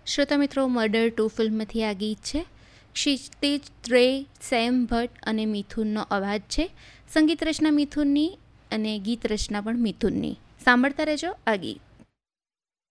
શ્રોતા મિત્રો, મર્ડર 2 ફિલ્મમાંથી આ ગીત છે. ક્ષિતિજ રે, સેમ ભટ્ટ અને મિથુનનો અવાજ છે. સંગીત રચના મિથુનની અને ગીત રચના પણ મિથુનની. સાંભળતા રહેજો આ ગીત.